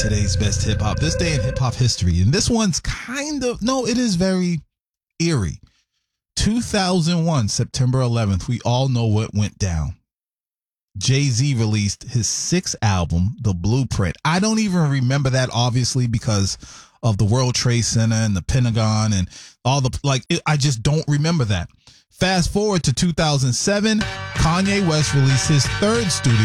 today's best hip hop, this day in hip hop history. And this one's it is very eerie. 2001, September 11th, we all know what went down. Jay-Z released his sixth album, The Blueprint. I don't even remember that, obviously, because of the World Trade Center and the Pentagon and all I just don't remember that. Fast forward to 2007, Kanye West released his third studio